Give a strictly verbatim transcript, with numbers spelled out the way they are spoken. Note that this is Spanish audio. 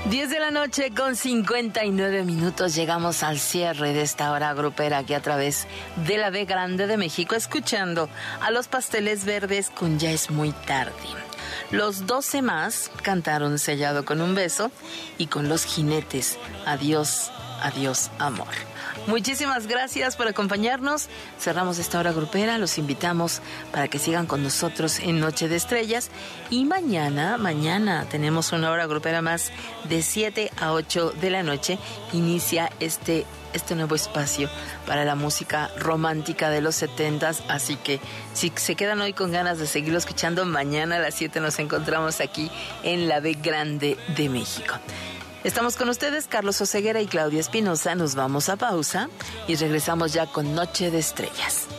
diez de la noche con cincuenta y nueve minutos. Llegamos al cierre de esta hora grupera aquí a través de la B Grande de México, escuchando a los Pasteles Verdes con Ya es muy tarde. Los doce más cantaron Sellado con un beso y con Los Jinetes, Adiós, adiós, amor. Muchísimas gracias por acompañarnos. Cerramos esta hora grupera. Los invitamos para que sigan con nosotros en Noche de Estrellas. Y mañana, mañana tenemos una hora grupera más de siete a ocho de la noche. Inicia este, este nuevo espacio para la música romántica de los setentas. Así que si se quedan hoy con ganas de seguirlo escuchando, mañana a las siete nos encontramos aquí en la B Grande de México. Estamos con ustedes, Carlos Oseguera y Claudia Espinosa. Nos vamos a pausa y regresamos ya con Noche de Estrellas.